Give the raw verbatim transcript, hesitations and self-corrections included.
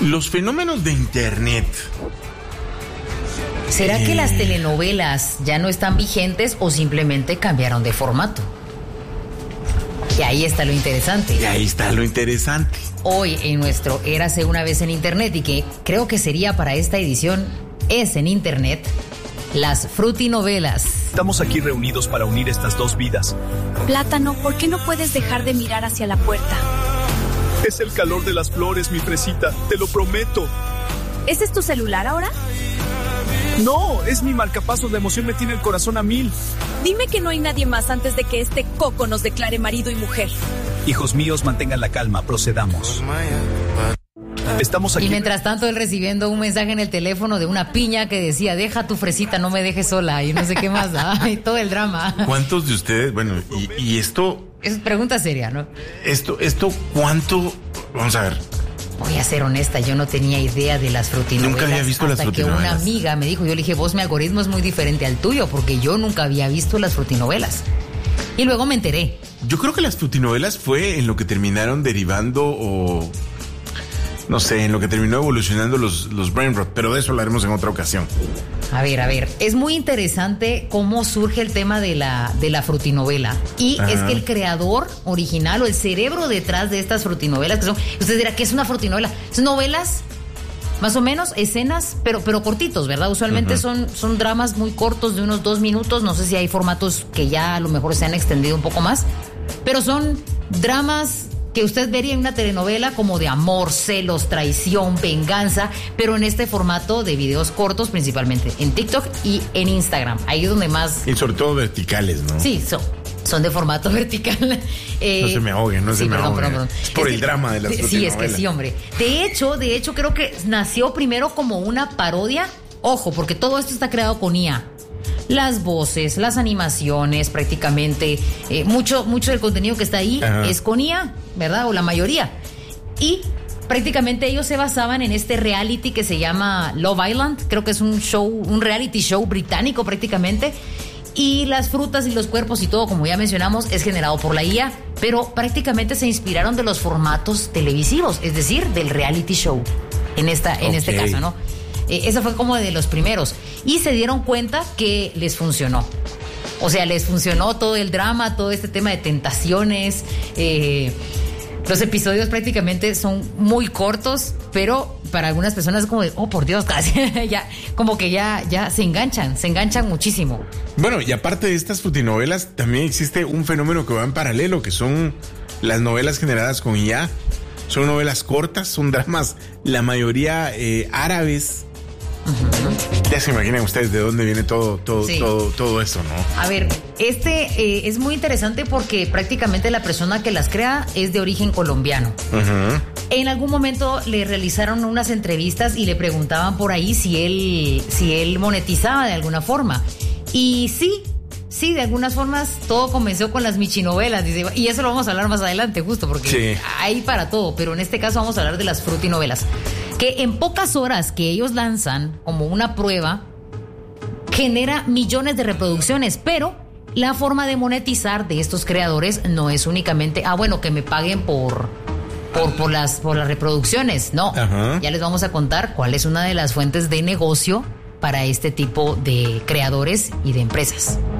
Los fenómenos de internet. ¿Será eh... que las telenovelas ya no están vigentes o simplemente cambiaron de formato? Y ahí está lo interesante. Y ahí está lo interesante. Hoy en nuestro Érase una vez en internet, y que creo que sería para esta edición, es en internet, las frutinovelas. Estamos aquí reunidos para unir estas dos vidas. Plátano, ¿por qué no puedes dejar de mirar hacia la puerta? Es el calor de las flores, mi fresita, te lo prometo. ¿Ese es tu celular ahora? No, es mi marcapasos, la emoción me tiene el corazón a mil. Dime que no hay nadie más antes de que este coco nos declare marido y mujer. Hijos míos, mantengan la calma, procedamos. Estamos aquí. Y mientras tanto, él recibiendo un mensaje en el teléfono de una piña que decía, deja tu fresita, no me dejes sola, y no sé qué más, ay, todo el drama. ¿Cuántos de ustedes, bueno, y, y esto... Es pregunta seria, ¿no? Esto, esto, ¿cuánto? Vamos a ver. Voy a ser honesta, yo no tenía idea de las frutinovelas. Nunca había visto las frutinovelas. Hasta que una amiga me dijo, yo le dije, vos, mi algoritmo es muy diferente al tuyo, porque yo nunca había visto las frutinovelas. Y luego me enteré. Yo creo que las frutinovelas fue en lo que terminaron derivando o... no sé, en lo que terminó evolucionando los, los brain rot, pero de eso hablaremos en otra ocasión. A ver, a ver, es muy interesante cómo surge el tema de la, de la frutinovela. Y Ajá. es que el creador original o el cerebro detrás de estas frutinovelas, que son, usted dirá, ¿qué es una frutinovela? Son novelas, más o menos, escenas, pero, pero cortitos, ¿verdad? Usualmente uh-huh. son, son dramas muy cortos de unos dos minutos, no sé si hay formatos que ya a lo mejor se han extendido un poco más, pero son dramas que usted vería en una telenovela como de amor, celos, traición, venganza, pero en este formato de videos cortos, principalmente en TikTok y en Instagram. Ahí es donde más... Y sobre todo verticales, ¿no? Sí, son, son de formato vertical. Eh, no se me ahoguen, no sí, se me perdón, ahoguen. Perdón, perdón. Es por es el que, drama de las Sí, frutinovelas. es que sí, hombre. De hecho, de hecho, creo que nació primero como una parodia. Ojo, porque todo esto está creado con I A. Las voces, las animaciones, prácticamente, eh, mucho, mucho del contenido que está ahí Ajá. es con I A, ¿verdad? O la mayoría. Y prácticamente ellos se basaban en este reality que se llama Love Island. Creo que es un show, un reality show británico prácticamente. Y las frutas y los cuerpos y todo, como ya mencionamos, es generado por la I A. Pero prácticamente se inspiraron de los formatos televisivos, es decir, del reality show, en, esta, en okay. este caso, ¿no? Eh, ese fue como de los primeros. Y se dieron cuenta que les funcionó. O sea, les funcionó todo el drama, todo este tema de tentaciones. Eh, los episodios prácticamente son muy cortos, pero para algunas personas es como de, oh, por Dios, casi ya, como que ya, ya se enganchan, se enganchan muchísimo. Bueno, y aparte de estas frutinovelas, también existe un fenómeno que va en paralelo, que son las novelas generadas con I A. Son novelas cortas, son dramas, la mayoría eh, árabes. Uh-huh. Ya se imaginan ustedes de dónde viene todo, todo, sí. todo, todo eso, ¿no? A ver, este eh, es muy interesante porque prácticamente la persona que las crea es de origen colombiano. Uh-huh. En algún momento le realizaron unas entrevistas y le preguntaban por ahí si él, si él monetizaba de alguna forma. Y sí, sí, de algunas formas todo comenzó con las michinovelas, dice, y eso lo vamos a hablar más adelante, justo, porque sí. hay para todo, pero en este caso vamos a hablar de las frutinovelas, que en pocas horas que ellos lanzan como una prueba, genera millones de reproducciones, pero la forma de monetizar de estos creadores no es únicamente, ah, bueno, que me paguen por, por, por, las, por las reproducciones, no. Ajá. Ya les vamos a contar cuál es una de las fuentes de negocio para este tipo de creadores y de empresas.